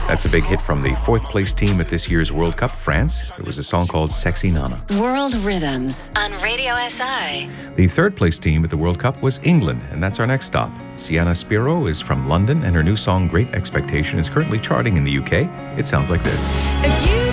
That's a big hit from the fourth place team at this year's World Cup, France. It was a song called Sexy Nana. World Rhythms on Radio SI. The third place team at the World Cup was England, and that's our next stop. Sienna Spiro is from London, and her new song Great Expectation is currently charting in the UK. It sounds like this. If you